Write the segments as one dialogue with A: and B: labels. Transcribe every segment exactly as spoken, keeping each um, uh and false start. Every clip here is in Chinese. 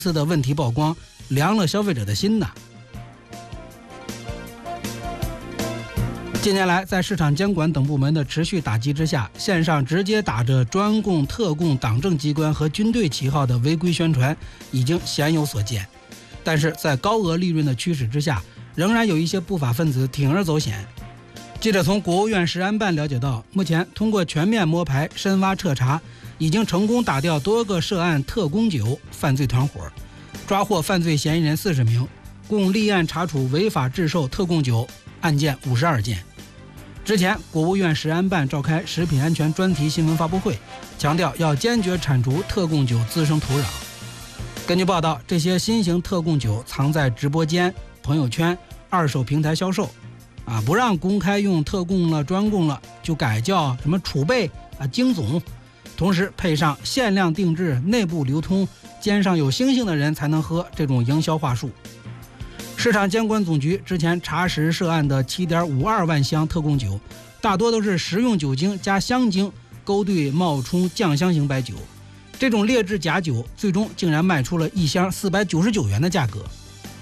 A: 次的问题曝光，凉了消费者的心呐。近年来，在市场监管等部门的持续打击之下，线上直接打着专供、特供、党政机关和军队旗号的违规宣传已经鲜有所见。但是在高额利润的驱使之下，仍然有一些不法分子铤而走险。记者从国务院食安办了解到，目前通过全面摸排、深挖彻查，已经成功打掉多个涉案特供酒犯罪团伙，抓获犯罪嫌疑人四十名，共立案查处违法制售特供酒案件五十二件。之前，国务院食安办召开食品安全专题新闻发布会，强调要坚决铲除特供酒滋生土壤。根据报道，这些新型特供酒藏在直播间、朋友圈、二手平台销售，啊，不让公开用特供了、专供了，就改叫什么储备啊、精总，同时配上限量定制、内部流通、肩上有星星的人才能喝这种营销话术。市场监管总局之前查实涉案的 七点五二万箱特供酒，大多都是食用酒精加香精勾兑冒充酱香型白酒，这种劣质假酒最终竟然卖出了一箱四百九十九元的价格。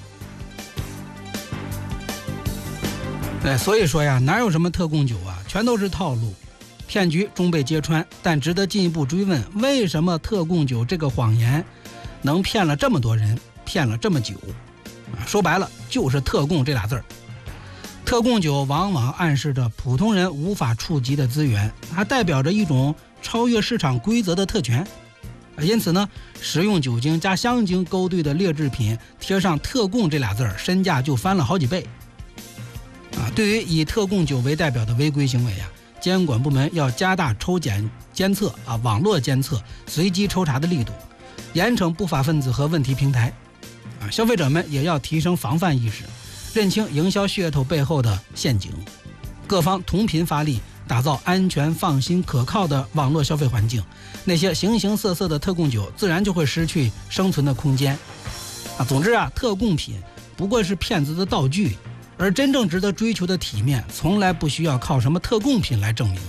A: 对，所以说呀，哪有什么特供酒啊，全都是套路，骗局终被揭穿。但值得进一步追问，为什么特供酒这个谎言能骗了这么多人，骗了这么久？说白了就是特供这俩字儿。特供酒往往暗示着普通人无法触及的资源，还代表着一种超越市场规则的特权。因此呢，食用酒精加香精勾兑的劣质品贴上特供这俩字儿，身价就翻了好几倍。啊，对于以特供酒为代表的违规行为啊，监管部门要加大抽检监测啊，网络监测、随机抽查的力度，严惩不法分子和问题平台。啊，消费者们也要提升防范意识，认清营销噱头背后的陷阱，各方同频发力，打造安全、放心、可靠的网络消费环境。那些形形色色的特供酒自然就会失去生存的空间。啊，总之啊，特供品不过是骗子的道具，而真正值得追求的体面，从来不需要靠什么特供品来证明。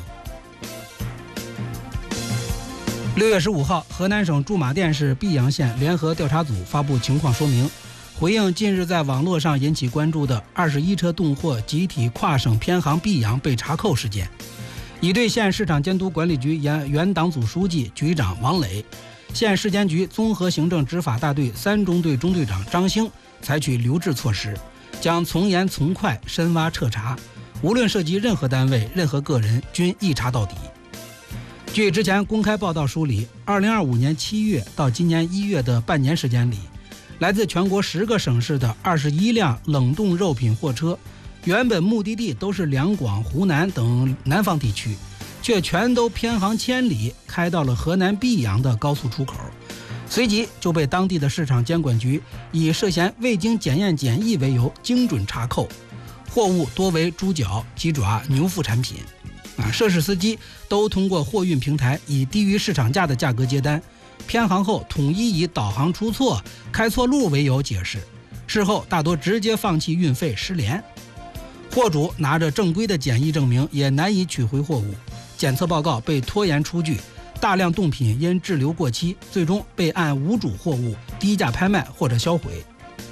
A: 六月十五号，河南省驻马店市泌阳县联合调查组发布情况说明，回应近日在网络上引起关注的二十一车动货集体跨省偏航泌阳被查扣事件，已对县市场监督管理局原原党组书记、局长王磊、县市监局综合行政执法大队三中队中队长张兴采取留置措施，将从严从快深挖彻查，无论涉及任何单位、任何个人，均一查到底。据之前公开报道梳理，二零二五年七月到今年一月的半年时间里，来自全国十个省市的二十一辆冷冻肉品货车，原本目的地都是两广、湖南等南方地区，却全都偏航千里，开到了河南泌阳的高速出口，随即就被当地的市场监管局以涉嫌未经检验检疫为由精准查扣，货物多为猪脚、鸡爪、牛腹产品。啊，涉事司机都通过货运平台以低于市场价的价格接单，偏航后统一以导航出错、开错路为由解释，事后大多直接放弃运费失联。货主拿着正规的检疫证明也难以取回货物，检测报告被拖延出具，大量冻品因滞留过期，最终被按无主货物低价拍卖或者销毁。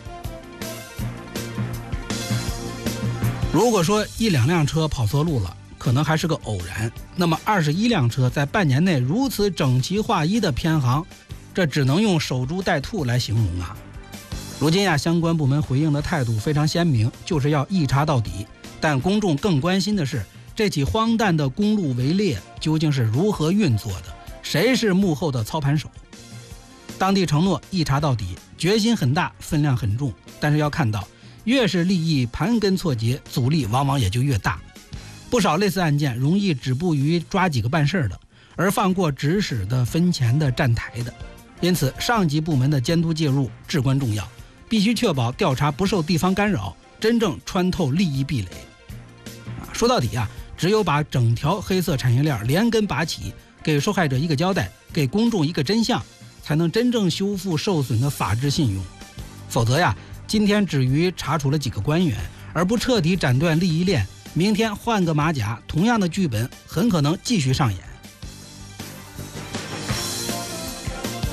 A: 如果说一两辆车跑错路了，可能还是个偶然，那么二十一辆车在半年内如此整齐划一的偏航，这只能用守株待兔来形容啊。如今呀，相关部门回应的态度非常鲜明，就是要一查到底。但公众更关心的是，这起荒诞的公路围猎究竟是如何运作的，谁是幕后的操盘手？当地承诺一查到底，决心很大，分量很重，但是要看到，越是利益盘根错节，阻力往往也就越大。不少类似案件容易止步于抓几个办事的，而放过指使的、分钱的、站台的。因此，上级部门的监督介入至关重要，必须确保调查不受地方干扰，真正穿透利益壁垒。啊，说到底啊，只有把整条黑色产业链连根拔起，给受害者一个交代，给公众一个真相，才能真正修复受损的法治信用。否则呀，今天止于查处了几个官员，而不彻底斩断利益链，明天换个马甲，同样的剧本很可能继续上演。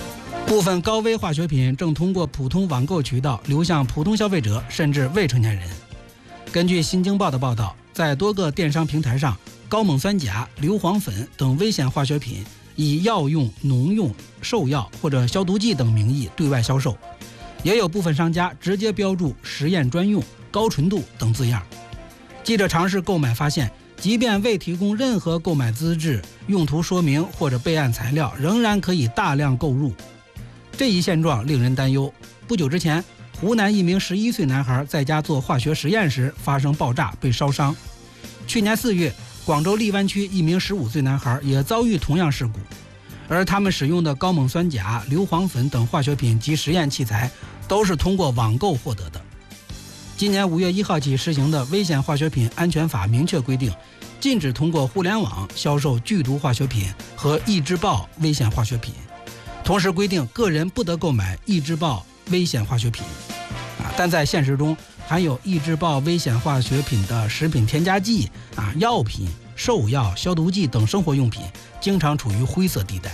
A: 部分高危化学品正通过普通网购渠道流向普通消费者，甚至未成年人。根据《新京报》的报道，在多个电商平台上，高锰酸钾、硫磺粉等危险化学品以药用、农用、兽药或者消毒剂等名义对外销售，也有部分商家直接标注实验专用、高纯度等字样。记者尝试购买发现，即便未提供任何购买资质、用途说明或者备案材料，仍然可以大量购入。这一现状令人担忧。不久之前，湖南一名十一岁男孩在家做化学实验时发生爆炸，被烧伤。去年四月，广州荔湾区一名十五岁男孩也遭遇同样事故，而他们使用的高锰酸钾、硫磺粉等化学品及实验器材都是通过网购获得的。今年五月一号起实行的《危险化学品安全法》明确规定，禁止通过互联网销售剧毒化学品和易制爆危险化学品，同时规定个人不得购买易制爆危险化学品。啊，但在现实中，含有易制爆危险化学品的食品添加剂、啊药品、兽药、消毒剂等生活用品经常处于灰色地带。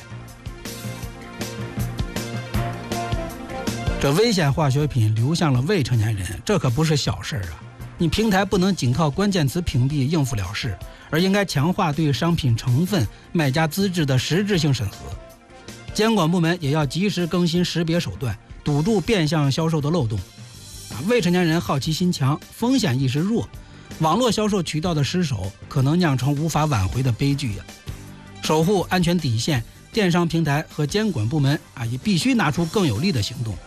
A: 这危险化学品流向了未成年人，这可不是小事啊！你平台不能仅靠关键词屏蔽应付了事，而应该强化对商品成分、卖家资质的实质性审核。监管部门也要及时更新识别手段，堵住变相销售的漏洞。啊，未成年人好奇心强，风险意识弱，网络销售渠道的失守可能酿成无法挽回的悲剧呀！守护安全底线，电商平台和监管部门啊也必须拿出更有力的行动。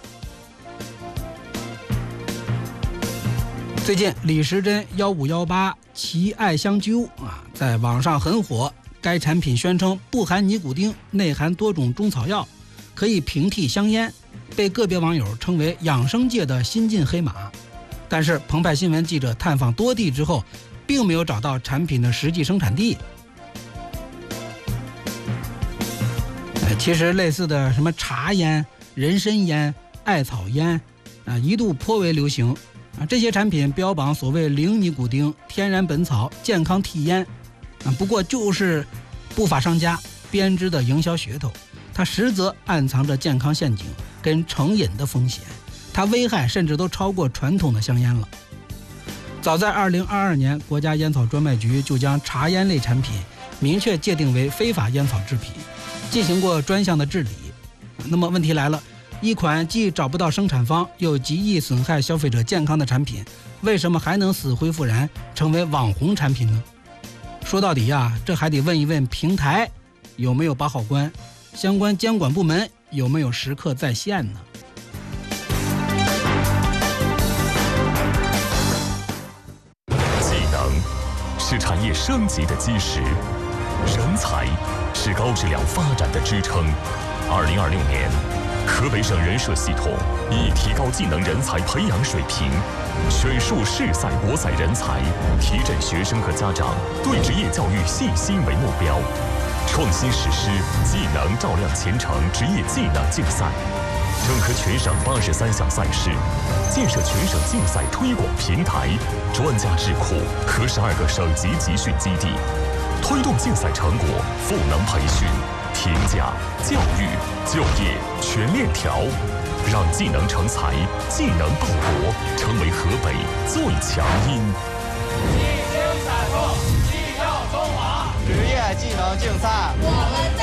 A: 最近，李时珍幺五幺八奇爱香灸啊，在网上很火。该产品宣称不含尼古丁，内含多种中草药，可以平替香烟，被个别网友称为养生界的新晋黑马。但是，澎湃新闻记者探访多地之后，并没有找到产品的实际生产地。其实，类似的什么茶烟、人参烟、艾草烟啊，一度颇为流行。啊，这些产品标榜所谓零尼古丁、天然本草、健康替烟，啊，不过就是不法商家编织的营销噱头，它实则暗藏着健康陷阱跟成瘾的风险，它危害甚至都超过传统的香烟了。早在二零二二年，国家烟草专卖局就将茶烟类产品明确界定为非法烟草制品，进行过专项的治理。那么问题来了，一款既找不到生产方又极易损害消费者健康的产品，为什么还能死灰复燃，成为网红产品呢？说到底呀，这还得问一问平台有没有把好关，相关监管部门有没有时刻在线呢？
B: 技能是产业升级的基石，人才是高质量发展的支撑。二零二六年，河北省人社系统以提高技能人才培养水平，选树市赛国赛人才，提振学生和家长对职业教育信心为目标，创新实施技能照亮前程职业技能竞赛，整合全省八十三项赛事，建设全省竞赛推广平台、专家智库和十二个省级集训基地，推动竞赛成果赋能培训、评价、教育、就业全链条，让技能成才、技能报国成为河北最强音。
C: 一经采购，技跳中华，职业技能竞赛，我们在。